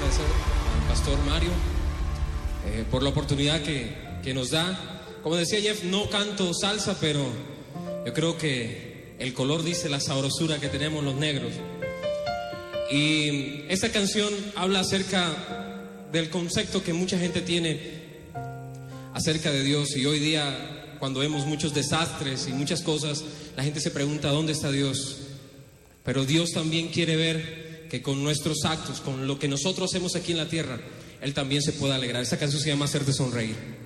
agradecer al pastor Mario por la oportunidad que nos da. Como decía Jeff, no canto salsa, pero yo creo que el color dice la sabrosura que tenemos los negros. Y esta canción habla acerca del concepto que mucha gente tiene acerca de Dios. Y hoy día, cuando vemos muchos desastres y muchas cosas, la gente se pregunta ¿dónde está Dios? Pero Dios también quiere ver que con nuestros actos, con lo que nosotros hacemos aquí en la tierra, Él también se pueda alegrar. Esta canción se llama Hacerte Sonreír.